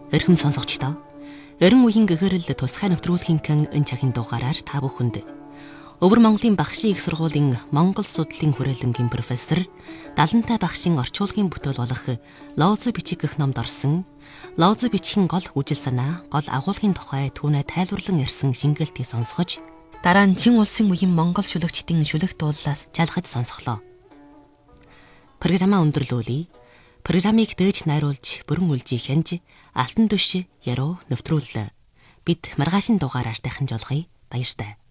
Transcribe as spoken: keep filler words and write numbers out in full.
Эрхэм сонсогчдоо, Орон үеийн гэгэрэл тусгай нэвтрүүлгийн энэ цагийн дугаараар та бүхэнд Өвөр Монголын Багшийн их сургуулийн Монгол судлалын хүрээлэнгийн профессор, Далантай багшийн орчуулгын бүтээл болох Лоозы бичиг гэх номд орсон Лоозы бичгийн гол үжил санаа, гол агуулгын тухай түүнээ тайлбарлан ярьсан шингэлтийг сонсгож, дараа нь Чин улсын үеийн Монгол шүлэгчдийн шүлэг дуулаас жалгаж сонсголоо. Программаа өндөрлүүлье. Программыг дээж найруулж, бүрэн үлжих хянж, Алтан түш яруу нэвтрүүллээ. Бид маргаашийн дугаараар дахин жолгоё. Баяртай.